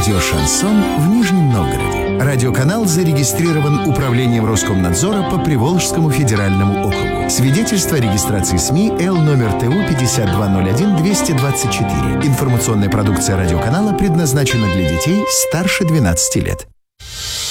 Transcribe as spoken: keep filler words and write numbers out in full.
Радио «Шансон» в Нижнем Новгороде. Радиоканал зарегистрирован Управлением Роскомнадзора по Приволжскому федеральному округу. Свидетельство о регистрации СМИ Л номер Т У пятьдесят два ноль один двести двадцать четыре. Информационная продукция радиоканала предназначена для детей старше двенадцати лет.